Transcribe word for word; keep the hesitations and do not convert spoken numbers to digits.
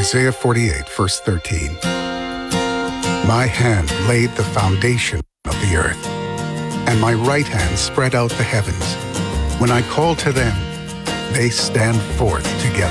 Isaiah forty-eight, verse thirteen. My hand laid the foundation of the earth, and my right hand spread out the heavens. When I call to them, they stand forth together.